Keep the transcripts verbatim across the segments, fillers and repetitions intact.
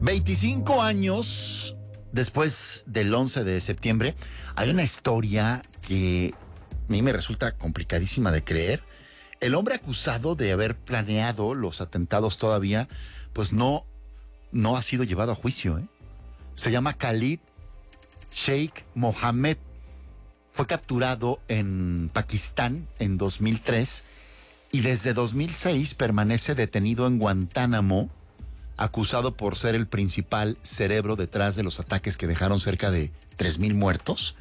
veinticinco años después del once de septiembre, hay una historia que a mí me resulta complicadísima de creer. El hombre acusado de haber planeado los atentados todavía, pues no, no ha sido llevado a juicio, ¿eh? Se llama Khalid Sheikh Mohammed. Fue capturado en Pakistán en dos mil tres y desde dos mil seis permanece detenido en Guantánamo, acusado por ser el principal cerebro detrás de los ataques que dejaron cerca de tres mil muertos.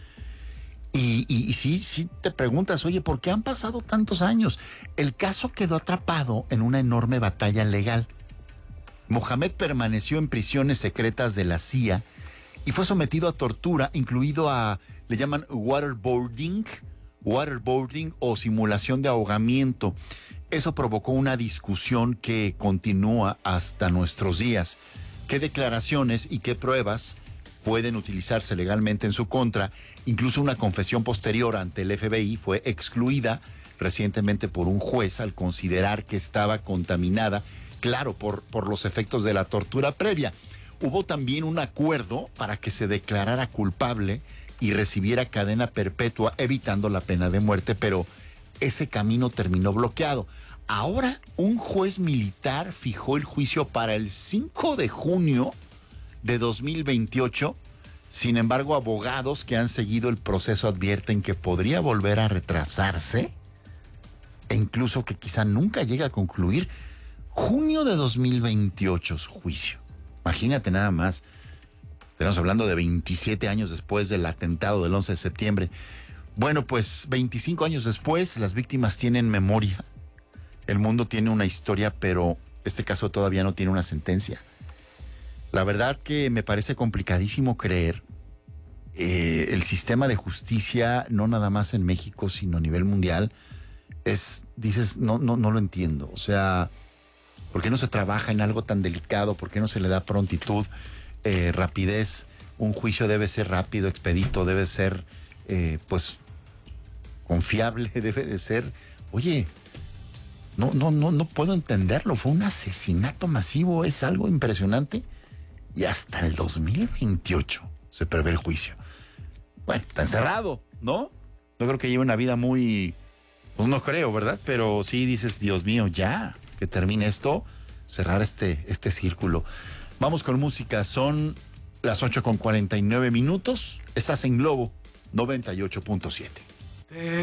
Y, y, y sí, sí te preguntas, oye, ¿por qué han pasado tantos años? El caso quedó atrapado en una enorme batalla legal. Mohammed permaneció en prisiones secretas de la C I A y fue sometido a tortura, incluido a, le llaman waterboarding, waterboarding o simulación de ahogamiento. Eso provocó una discusión que continúa hasta nuestros días. ¿Qué declaraciones y qué pruebas pueden utilizarse legalmente en su contra? Incluso una confesión posterior ante el F B I fue excluida recientemente por un juez al considerar que estaba contaminada, claro, por, por los efectos de la tortura previa. Hubo también un acuerdo para que se declarara culpable y recibiera cadena perpetua, evitando la pena de muerte, pero ese camino terminó bloqueado. Ahora, un juez militar fijó el juicio para el cinco de junio de dos mil veintiocho. Sin embargo, abogados que han seguido el proceso advierten que podría volver a retrasarse e incluso que quizá nunca llegue a concluir. Junio de dos mil veintiocho, su juicio. Imagínate nada más. Estamos hablando de veintisiete años después del atentado del once de septiembre. Bueno, pues veinticinco años después, las víctimas tienen memoria. El mundo tiene una historia, pero este caso todavía no tiene una sentencia. La verdad que me parece complicadísimo creer. Eh, el sistema de justicia, no nada más en México, sino a nivel mundial, es, dices, no, no, no lo entiendo. O sea, ¿por qué no se trabaja en algo tan delicado? ¿Por qué no se le da prontitud, eh, rapidez? Un juicio debe ser rápido, expedito, debe ser, eh, pues, confiable, debe de ser. Oye, no, no, no, no puedo entenderlo. Fue un asesinato masivo, es algo impresionante. Y hasta el dos mil veintiocho se prevé el juicio. Bueno, está encerrado, ¿no? No creo que lleve una vida muy, pues no creo, ¿verdad? Pero sí dices, Dios mío, ya, que termine esto, cerrar este, este círculo. Vamos con música, son las ocho con cuarenta y nueve minutos. Estás en Globo noventa y ocho punto siete.